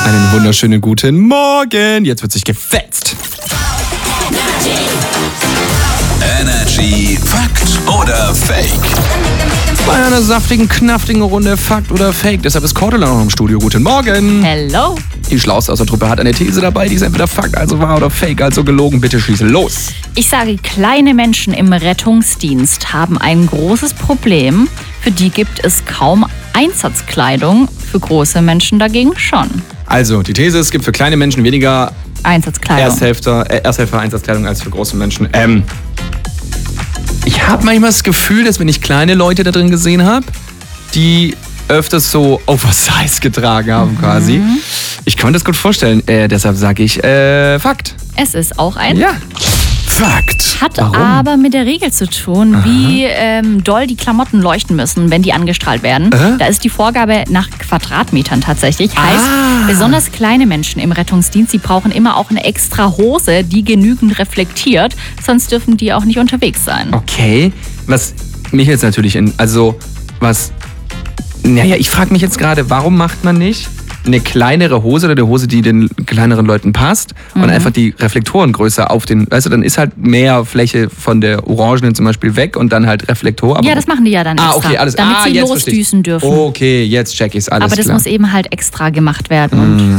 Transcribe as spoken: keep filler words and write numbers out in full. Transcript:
Einen wunderschönen guten Morgen. Jetzt wird sich gefetzt. Energy Fakt oder Fake? Bei einer saftigen, knaftigen Runde Fakt oder Fake. Deshalb ist Cordula noch im Studio. Guten Morgen. Hello. Die Schlauste aus der Truppe hat eine These dabei, die ist entweder Fakt, also wahr oder Fake, also gelogen. Bitte schieße los. Ich sage, kleine Menschen im Rettungsdienst haben ein großes Problem. Für die gibt es kaum Einsatzkleidung, für große Menschen dagegen schon. Also, die These, es gibt für kleine Menschen weniger Einsatzkleidung. Ersthelfer, äh, Ersthelfer-Einsatzkleidung als für große Menschen. Ähm, ich habe manchmal das Gefühl, dass wenn ich kleine Leute da drin gesehen habe, die öfters so Oversize getragen haben mhm. quasi. Ich kann mir das gut vorstellen. Äh, deshalb sage ich äh, Fakt. Es ist auch ein Ja. Fakt. Hat Warum? aber mit der Regel zu tun, Aha. wie ähm, doll die Klamotten leuchten müssen, wenn die angestrahlt werden. Äh? Da ist die Vorgabe nach Quadratmetern tatsächlich. Ah. Heißt, besonders kleine Menschen im Rettungsdienst, die brauchen immer auch eine extra Hose, die genügend reflektiert. Sonst dürfen die auch nicht unterwegs sein. Okay. Was mich jetzt natürlich in. Also, was. Naja, ich frage mich jetzt gerade, warum macht man nicht eine kleinere Hose oder eine Hose, die den kleineren Leuten passt und Mhm. einfach die Reflektoren größer auf den, weißt du, dann ist halt mehr Fläche von der Orangenen zum Beispiel weg und dann halt Reflektor. Aber Ja, das machen die ja dann extra, ah, okay, alles damit ah, sie jetzt verstehe ich. losdüsen dürfen. Okay, jetzt check ich's, alles aber das klar. muss eben halt extra gemacht werden. Und